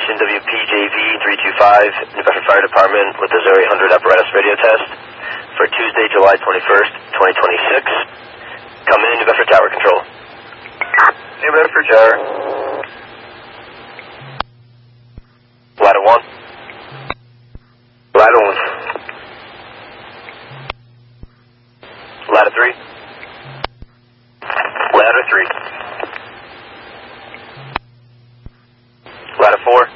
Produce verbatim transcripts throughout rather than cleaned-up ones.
station W P J V three two five, New Bedford Fire Department with the Zero eight hundred apparatus radio test for Tuesday, July twenty-first, twenty twenty-six. Coming in, New Bedford Tower Control. New Bedford Tower. Ladder one. Ladder one. Ladder three. Ladder three. Ladder four.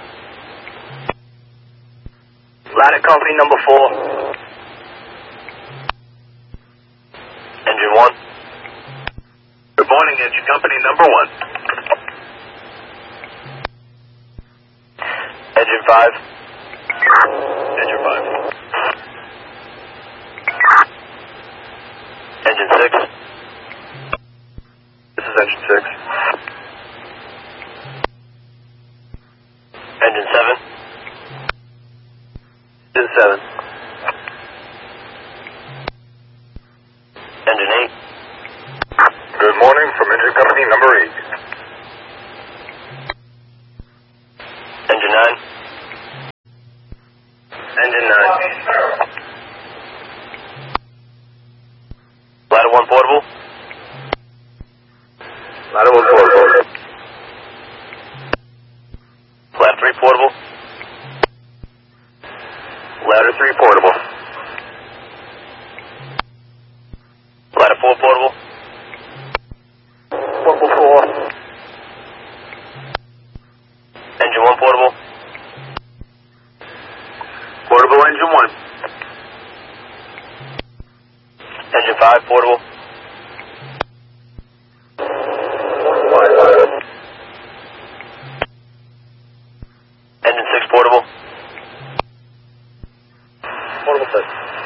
Ladder company number four. Engine one. Good morning, engine company number one. Engine five. Engine five. Engine six. This is engine six. Engine seven. Engine seven. Engine eight. Good morning from engine company number eight. Engine nine. Engine nine. Ladder one portable. Ladder one portable. Ladder three portable. Ladder three portable. Ladder four portable. Portable four. Engine one portable. Portable engine one. Engine five portable. Engine six portable. Portable six.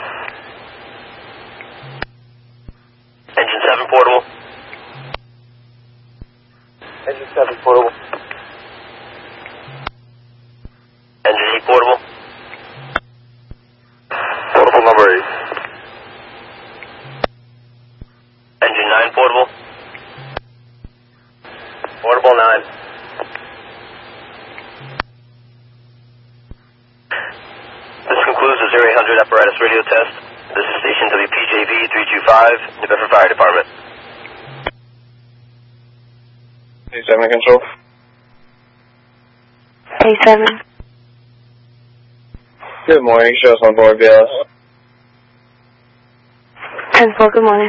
Engine seven portable. Engine seven portable. Engine eight portable. Portable number eight. Engine nine portable. Portable nine. This concludes the Zero eight hundred apparatus radio test. This is station W P J V three two five, New Bedford Fire Department. A seven control. A seven. Good morning, show us on board, B L S. ten four, good morning.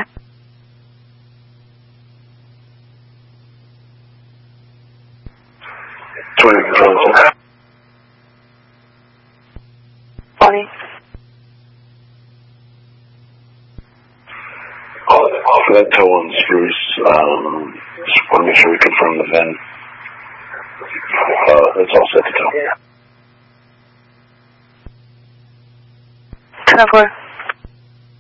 twenty control. Morning. For that tow on Spruce, um, just want to make sure we confirm the V I N. Uh, it's all set to tow. ten four.